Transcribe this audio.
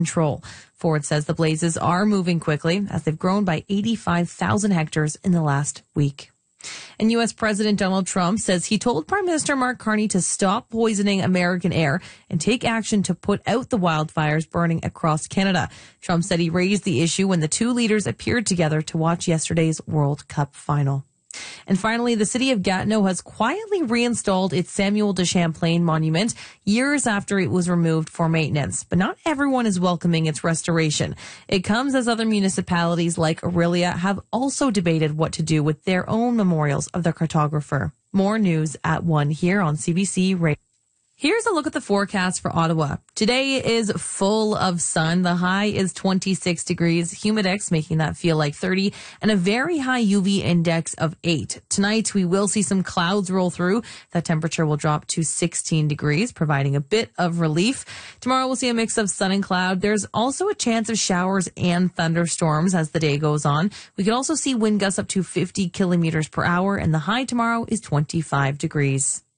control. Ford says the blazes are moving quickly as they've grown by 85,000 hectares in the last week. And U.S. President Donald Trump says he told Prime Minister Mark Carney to stop poisoning American air and take action to put out the wildfires burning across Canada. Trump said he raised the issue when the two leaders appeared together to watch yesterday's World Cup final. And finally, the city of Gatineau has quietly reinstalled its Samuel de Champlain monument years after it was removed for maintenance. But not everyone is welcoming its restoration. It comes as other municipalities like Orillia have also debated what to do with their own memorials of the cartographer. More news at 1 here on CBC Radio. Here's a look at the forecast for Ottawa. Today is full of sun. The high is 26 degrees, humidex making that feel like 30, and a very high UV index of 8. Tonight, we will see some clouds roll through. That temperature will drop to 16 degrees, providing a bit of relief. Tomorrow, we'll see a mix of sun and cloud. There's also a chance of showers and thunderstorms as the day goes on. We could also see wind gusts up to 50 kilometers per hour, and the high tomorrow is 25 degrees.